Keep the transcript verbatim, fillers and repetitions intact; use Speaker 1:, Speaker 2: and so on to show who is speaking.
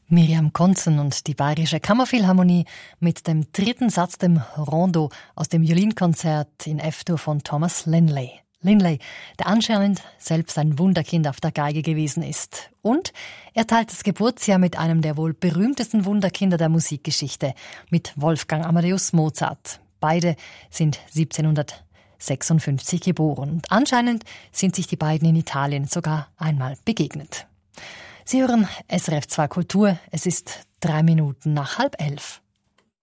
Speaker 1: Miriam Konzen und die Bayerische Kammerphilharmonie mit dem dritten Satz, dem Rondo aus dem Violinkonzert in F-Dur von Thomas Linley. Linley, der anscheinend selbst ein Wunderkind auf der Geige gewesen ist. Und er teilt das Geburtsjahr mit einem der wohl berühmtesten Wunderkinder der Musikgeschichte, mit Wolfgang Amadeus Mozart. Beide sind siebzehnhundertsechsundfünfzig geboren. Und anscheinend sind sich die beiden in Italien sogar einmal begegnet. Sie hören S R F zwei Kultur. Es ist drei Minuten nach halb elf.